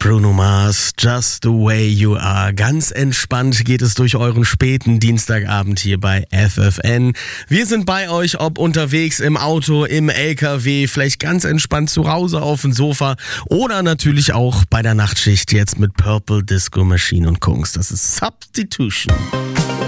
Bruno Mars, Just the Way You Are. Ganz entspannt geht es durch euren späten Dienstagabend hier bei FFN. Wir sind bei euch, ob unterwegs im Auto, im LKW, vielleicht ganz entspannt zu Hause auf dem Sofa oder natürlich auch bei der Nachtschicht jetzt mit Purple Disco Machine und Kungs. Das ist Substitution.